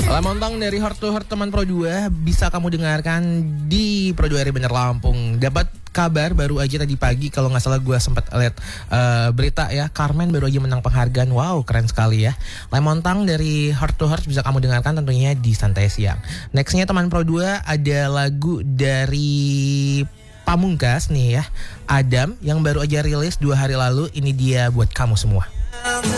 Lamontang dari Heart to Heart teman Pro 2 bisa kamu dengarkan di Pro 2 RI Bandar Lampung. Dapat kabar baru aja tadi pagi, kalau nggak salah gue sempat lihat berita ya, Carmen baru aja menang penghargaan. Wow, keren sekali ya. Lamontang dari Heart to Heart bisa kamu dengarkan tentunya di Santai Siang. Nextnya teman Pro 2 ada lagu dari Pamungkas nih ya, Adam, yang baru aja rilis 2 hari lalu. Ini dia buat kamu semua.